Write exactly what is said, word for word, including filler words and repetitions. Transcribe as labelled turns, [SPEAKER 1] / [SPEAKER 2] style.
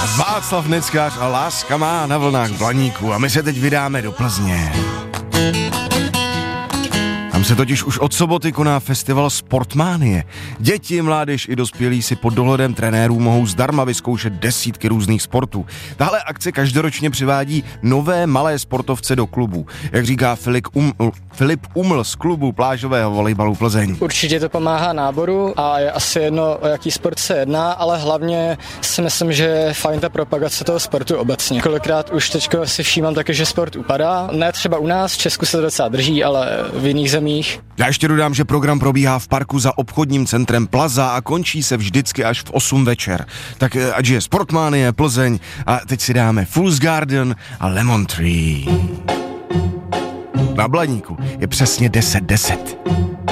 [SPEAKER 1] Václav Neckář a Láska má na vlnách Blaníku a my se teď vydáme do Plzně. Tam se totiž už od soboty koná festival Sportmánie. Děti, mládež i dospělí si pod dohledem trenérů mohou zdarma vyzkoušet desítky různých sportů. Tahle akce každoročně přivádí nové malé sportovce do klubu. Jak říká Filip, um, Filip Uml z klubu plážového volejbalu Plzeň.
[SPEAKER 2] Určitě to pomáhá náboru a je asi jedno, o jaký sport se jedná, ale hlavně si myslím, že je fajn ta propagace toho sportu obecně. Kolikrát už teďko si všímám taky, že sport upadá. Ne třeba u nás, v Česku se to docela drží, ale v jiných zemích.
[SPEAKER 1] Já ještě dodám, že program probíhá v parku za obchodním centrem Plaza a končí se vždycky až v osm večer. Tak ať je Sportmánie, Plzeň a teď si dáme Fool's Garden a Lemon Tree. Na Blaníku je přesně deset deset.